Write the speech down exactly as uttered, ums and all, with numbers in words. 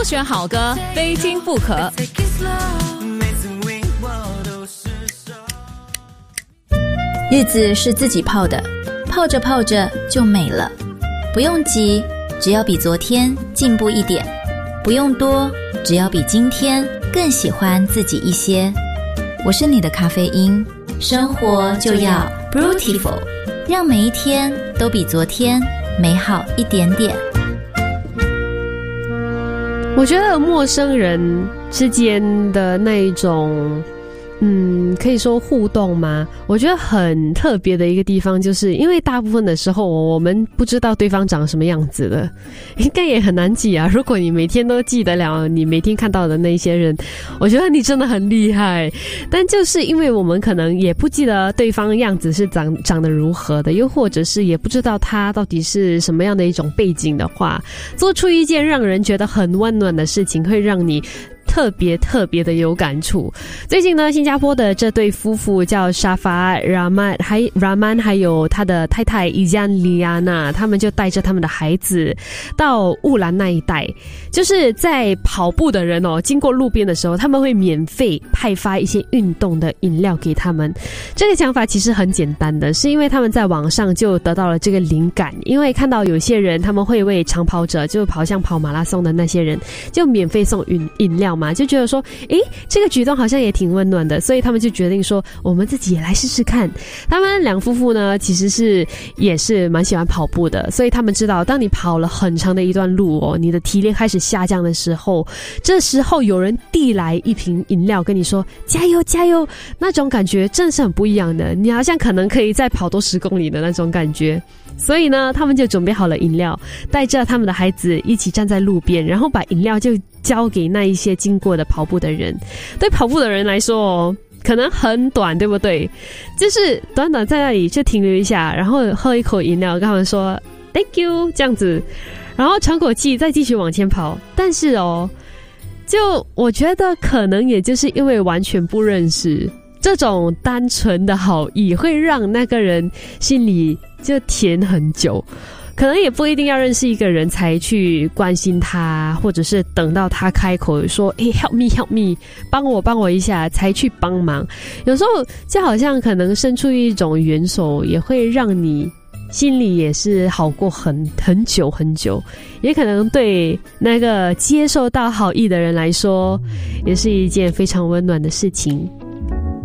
选好歌，非听不可。 日子是自己泡的，泡着泡着就美了。不用急，只要比昨天进步一点；不用多，只要比今天更喜欢自己一些。我是你的咖啡因，生活就要 Beautiful， 让每一天都比昨天美好一点点。 我觉得陌生人之间的那一种嗯，可以说互动吗？我觉得很特别的一个地方，就是因为大部分的时候我们不知道对方长什么样子的，应该也很难记啊。如果你每天都记得了你每天看到的那些人，我觉得你真的很厉害。但就是因为我们可能也不记得对方样子是长长得如何的，又或者是也不知道他到底是什么样的一种背景的话，做出一件让人觉得很温暖的事情，会让你特别特别的有感触。最近呢，新加坡的这对夫妇叫沙发 Rahman 还 Rahman 还有他的太太伊江莉亚娜，他们就带着他们的孩子到乌兰那一带，就是在跑步的人哦，经过路边的时候，他们会免费派发一些运动的饮料给他们。这个想法其实很简单的，是因为他们在网上就得到了这个灵感，因为看到有些人他们会为长跑者，就跑像跑马拉松的那些人，就免费送饮饮料嘛，就觉得说诶，这个举动好像也挺温暖的，所以他们就决定说我们自己也来试试看。他们两夫妇呢其实是也是蛮喜欢跑步的，所以他们知道当你跑了很长的一段路哦，你的体力开始下降的时候，这时候有人递来一瓶饮料跟你说加油加油，那种感觉真是很不一样的，你好像可能可以再跑多十公里的那种感觉。所以呢，他们就准备好了饮料，带着他们的孩子一起站在路边，然后把饮料就交给那一些经过的跑步的人。对跑步的人来说哦，可能很短，对不对？就是短短在那里就停留一下，然后喝一口饮料，跟他们说 Thank you 这样子，然后喘口气再继续往前跑。但是哦，就我觉得可能也就是因为完全不认识，这种单纯的好意会让那个人心里就甜很久。可能也不一定要认识一个人才去关心他，或者是等到他开口说诶 help me help me 帮我帮我一下才去帮忙。有时候就好像可能伸出一种援手，也会让你心里也是好过很很久很久，也可能对那个接受到好意的人来说，也是一件非常温暖的事情。